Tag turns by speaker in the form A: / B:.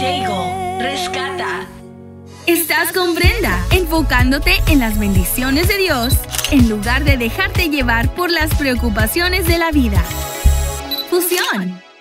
A: Daigle, rescata.
B: Estás con Brenda, enfocándote en las bendiciones de Dios, en lugar de dejarte llevar por las preocupaciones de la vida. Fusión.